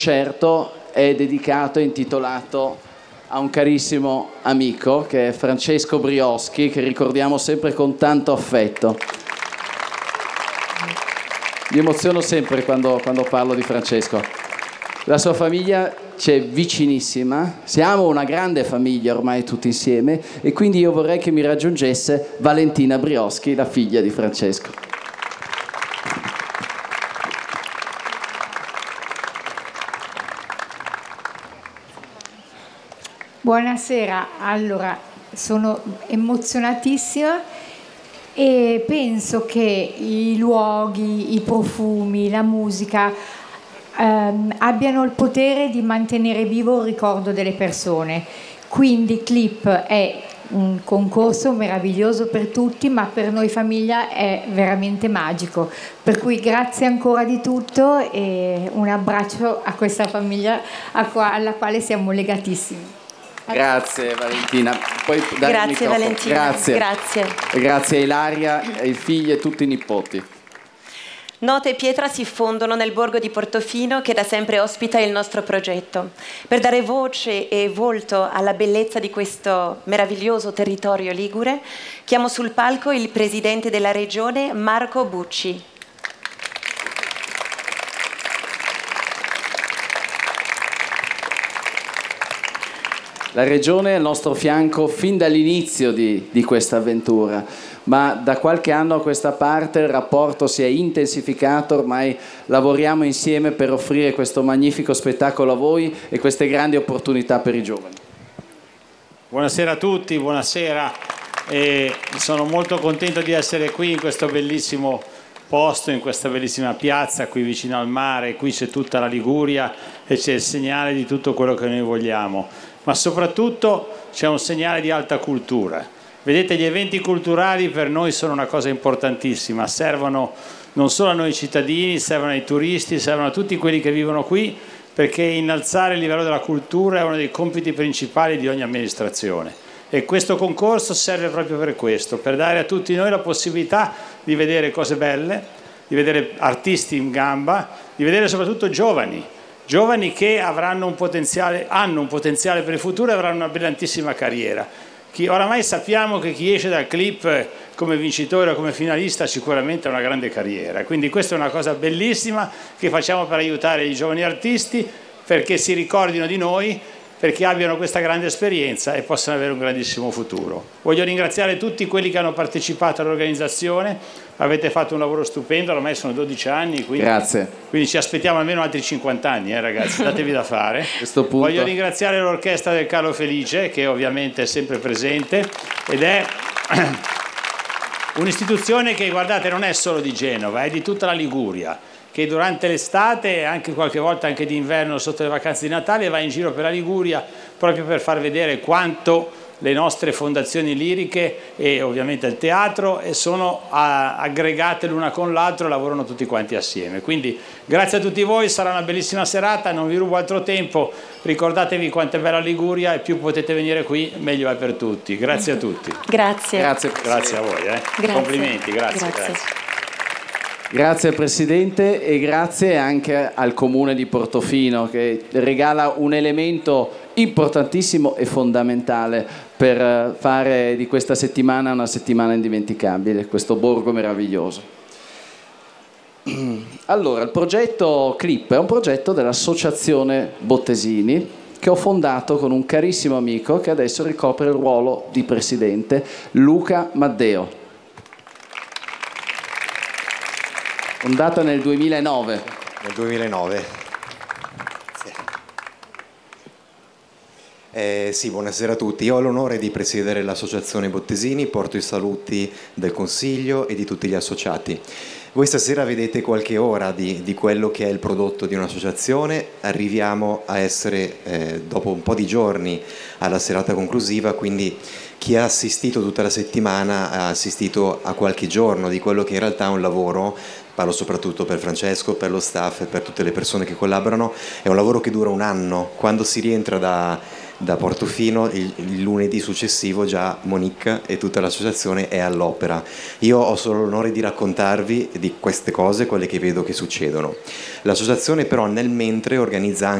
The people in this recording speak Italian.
concerto è dedicato e intitolato a un carissimo amico che è Francesco Brioschi, che ricordiamo sempre con tanto affetto. Mi emoziono sempre quando parlo di Francesco. La sua famiglia ci è vicinissima, siamo una grande famiglia ormai tutti insieme, e quindi io vorrei che mi raggiungesse Valentina Brioschi, la figlia di Francesco. Buonasera, allora sono emozionatissima e penso che i luoghi, i profumi, la musica abbiano il potere di mantenere vivo il ricordo delle persone. Quindi Clip è un concorso meraviglioso per tutti, ma per noi famiglia è veramente magico. Per cui grazie ancora di tutto e un abbraccio a questa famiglia alla quale siamo legatissimi. Grazie Valentina. Puoi dare Grazie Valentina. Grazie. Grazie. E grazie a Ilaria, ai figli e tutti i nipoti. Nota e pietra si fondono nel borgo di Portofino, che da sempre ospita il nostro progetto. Per dare voce e volto alla bellezza di questo meraviglioso territorio ligure, chiamo sul palco il presidente della regione Marco Bucci. La Regione è al nostro fianco fin dall'inizio di questa avventura, ma da qualche anno a questa parte il rapporto si è intensificato, ormai lavoriamo insieme per offrire questo magnifico spettacolo a voi e queste grandi opportunità per i giovani. Buonasera a tutti, buonasera. Sono molto contento di essere qui in questo bellissimo posto, in questa bellissima piazza qui vicino al mare. Qui c'è tutta la Liguria e c'è il segnale di tutto quello che noi vogliamo. Ma soprattutto c'è un segnale di alta cultura. Vedete, gli eventi culturali per noi sono una cosa importantissima, servono non solo a noi cittadini, servono ai turisti, servono a tutti quelli che vivono qui, perché innalzare il livello della cultura è uno dei compiti principali di ogni amministrazione. E questo concorso serve proprio per questo, per dare a tutti noi la possibilità di vedere cose belle, di vedere artisti in gamba, di vedere soprattutto giovani che hanno un potenziale per il futuro e avranno una brillantissima carriera. Oramai sappiamo che chi esce dal Clip come vincitore o come finalista sicuramente ha una grande carriera, quindi questa è una cosa bellissima che facciamo per aiutare i giovani artisti, perché si ricordino di noi, perché abbiano questa grande esperienza e possano avere un grandissimo futuro. Voglio ringraziare tutti quelli che hanno partecipato all'organizzazione, avete fatto un lavoro stupendo, ormai sono 12 anni, quindi ci aspettiamo almeno altri 50 anni, ragazzi, datevi da fare. Voglio ringraziare l'orchestra del Carlo Felice, che ovviamente è sempre presente, ed è un'istituzione che, guardate, non è solo di Genova, è di tutta la Liguria, che durante l'estate e anche qualche volta anche d'inverno sotto le vacanze di Natale va in giro per la Liguria proprio per far vedere quanto le nostre fondazioni liriche e ovviamente il teatro sono aggregate l'una con l'altro e lavorano tutti quanti assieme. Quindi grazie a tutti voi, sarà una bellissima serata, non vi rubo altro tempo, ricordatevi quanto è bella Liguria e più potete venire qui meglio è per tutti. Grazie a tutti. Grazie. Grazie a voi. Grazie. Complimenti, grazie. Grazie Presidente, e grazie anche al Comune di Portofino, che regala un elemento importantissimo e fondamentale per fare di questa settimana una settimana indimenticabile, questo borgo meraviglioso. Allora, il progetto Clip è un progetto dell'Associazione Bottesini, che ho fondato con un carissimo amico che adesso ricopre il ruolo di Presidente, Luca Maddeo. Fondata nel 2009. Nel 2009. Sì, buonasera a tutti. Io ho l'onore di presiedere l'Associazione Bottesini, porto i saluti del Consiglio e di tutti gli associati. Voi stasera vedete qualche ora di quello che è il prodotto di un'associazione. Arriviamo a essere, dopo un po' di giorni, alla serata conclusiva, quindi chi ha assistito tutta la settimana ha assistito a qualche giorno di quello che in realtà è un lavoro. Parlo soprattutto per Francesco, per lo staff e per tutte le persone che collaborano. È un lavoro che dura un anno. Quando si rientra da Portofino, il lunedì successivo già Monique e tutta l'associazione è all'opera. Io ho solo l'onore di raccontarvi di queste cose, quelle che vedo che succedono. L'associazione però nel mentre organizza anche